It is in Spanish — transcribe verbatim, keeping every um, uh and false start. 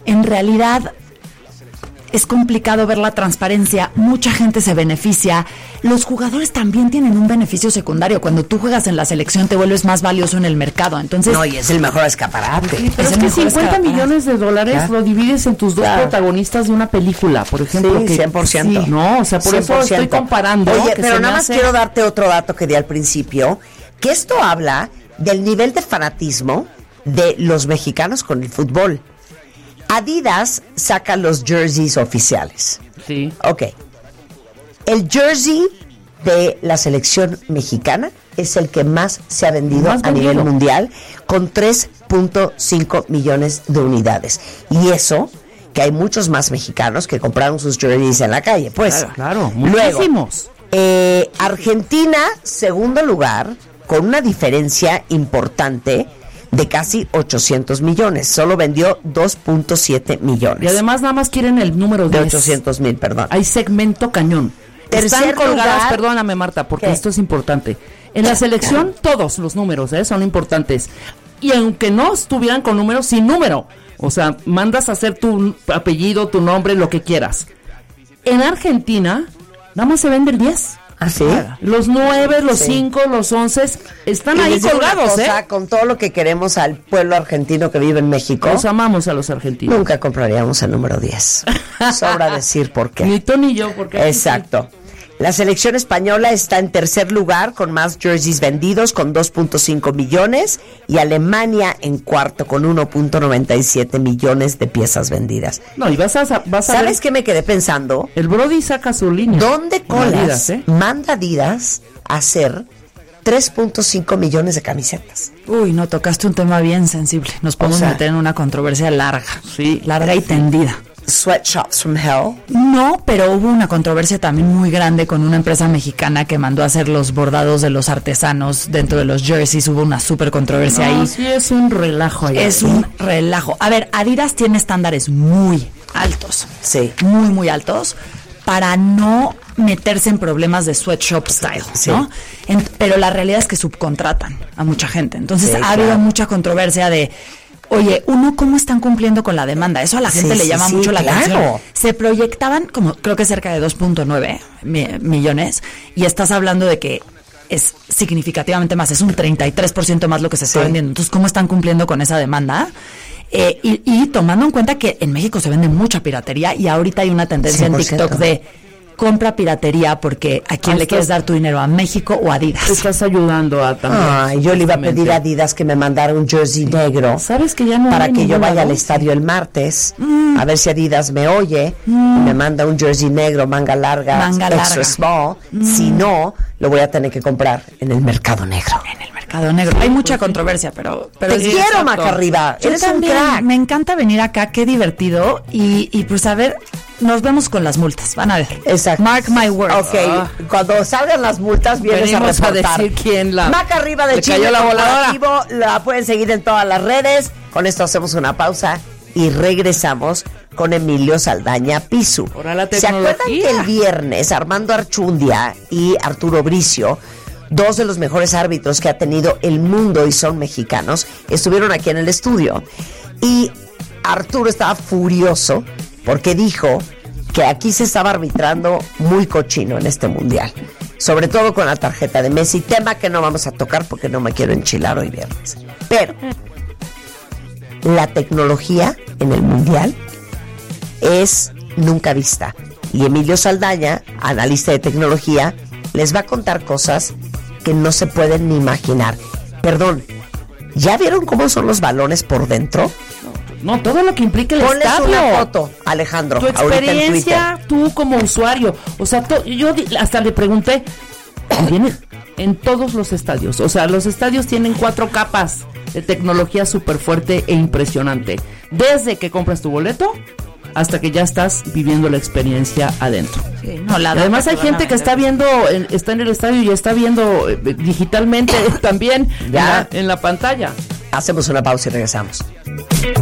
en realidad es complicado ver la transparencia, mucha gente se beneficia, los jugadores también tienen un beneficio secundario, cuando tú juegas en la selección te vuelves más valioso en el mercado, entonces... No, y es el mejor escaparate. Sí, pero es, es que cincuenta escaparate. millones de dólares claro. lo divides en tus dos claro. protagonistas de una película, por ejemplo. Sí, que, cien por ciento. Sí, no, o sea, por cien por ciento. Eso estoy comparando. Oye, que pero nada más hace... quiero darte otro dato que di al principio, que esto habla del nivel de fanatismo de los mexicanos con el fútbol. Adidas saca los jerseys oficiales. Sí. Ok. El jersey de la selección mexicana es el que más se ha vendido más a vendido. nivel mundial, con tres punto cinco millones de unidades. Y eso, que hay muchos más mexicanos que compraron sus jerseys en la calle. Pues, claro, claro Luego, muchísimos. eh, Argentina, segundo lugar, con una diferencia importante de casi ochocientos millones. Solo vendió dos punto siete millones. Y además nada más quieren el número de diez. ochocientos mil, perdón. Hay segmento cañón. Tercer Están colgadas, lugar, perdóname Marta, porque ¿qué? esto es importante. En la selección todos los números ¿eh? son importantes. Y aunque no estuvieran con números, sin número. O sea, mandas a hacer tu apellido, tu nombre, lo que quieras. En Argentina, nada más se vende el diez. ¿Ah, sí? Los nueve, los sí. cinco, los once están y ahí les digo colgados, una cosa, ¿eh? Con todo lo que queremos al pueblo argentino que vive en México, Los amamos a los argentinos. Nunca compraríamos el número diez. Sobra decir por qué. Ni tú ni yo, porque exacto. La selección española está en tercer lugar con más jerseys vendidos, con dos punto cinco millones, y Alemania en cuarto con uno punto noventa y siete millones de piezas vendidas. No, y vas a, vas a ¿Sabes ver? qué me quedé pensando? El Brody saca su línea. ¿Dónde colas Adidas, ¿eh? manda Adidas a hacer tres punto cinco millones de camisetas? Uy, no, tocaste un tema bien sensible. Nos podemos O sea, meter en una controversia larga. Sí. Larga y tendida. Sweatshops from Hell. No, pero hubo una controversia también muy grande con una empresa mexicana que mandó a hacer los bordados de los artesanos dentro de los jerseys. Hubo una súper controversia no, ahí. Sí, es un relajo allá. Es un relajo. A ver, Adidas tiene estándares muy altos. Sí. Muy, muy altos para no meterse en problemas de sweatshop style, sí. ¿no? En, pero la realidad es que subcontratan a mucha gente. Entonces sí, ha claro. habido mucha controversia de... Oye, uno, ¿cómo están cumpliendo con la demanda? Eso a la gente sí, le sí, llama sí, mucho la claro. atención. Se proyectaban como, creo que cerca de dos punto nueve mi, millones, y estás hablando de que es significativamente más, es un treinta y tres por ciento más lo que se está sí. vendiendo. Entonces, ¿cómo están cumpliendo con esa demanda? Eh, y, y tomando en cuenta que en México se vende mucha piratería, y ahorita hay una tendencia cien por en ciento. TikTok de compra piratería, porque ¿a quién Ah, le estás, quieres dar tu dinero? ¿A México o a Adidas? Te estás ayudando a también. Ay, yo le iba a pedir a Adidas que me mandara un jersey negro. ¿Sabes que ya no para hay que yo ninguna vaya al voz? estadio el martes, Mm. a ver si Adidas me oye, Mm. y me manda un jersey negro, manga larga, Manga extra larga. small. Mm. Si no, lo voy a tener que comprar en el mercado negro. En el mercado negro. Hay mucha controversia, pero... pero Te sí, quiero, exacto. Maca Arriba. Yo Eres un también. crack. Me encanta venir acá, qué divertido. Y, y pues a ver, nos vemos con las multas, van a ver. Exacto. Mark my words. Ok, Ah. cuando salgan las multas vienes Venimos a a reportar. decir quién la- Maca Arriba de le Chile cayó la voladora. Corporativo, la pueden seguir en todas las redes. Con esto hacemos una pausa y regresamos con Emilio Saldaña Pisu. Ahora la ¿Se acuerdan tecnología. que el viernes Armando Archundia y Arturo Bricio, dos de los mejores árbitros que ha tenido el mundo y son mexicanos, estuvieron aquí en el estudio? Y Arturo estaba furioso porque dijo que aquí se estaba arbitrando muy cochino en este mundial, sobre todo con la tarjeta de Messi, tema que no vamos a tocar porque no me quiero enchilar hoy viernes. Pero la tecnología en el mundial es nunca vista, y Emilio Saldaña, analista de tecnología, les va a contar cosas que no se pueden ni imaginar. Perdón, ¿ya vieron cómo son los balones por dentro? No, todo lo que implica el Ponles estadio. una foto, Alejandro, Tu ahorita en experiencia, Twitter. tú como usuario. O sea, to- yo di- hasta le pregunté, viene en todos los estadios. O sea, los estadios tienen cuatro capas de tecnología súper fuerte e impresionante. Desde que compras tu boleto hasta que ya estás viviendo la experiencia adentro. Sí, no, la Y además data hay que van a gente que vender. está viendo, en- está en el estadio y está viendo eh, digitalmente también Ya. en la, en la pantalla. Hacemos una pausa y regresamos.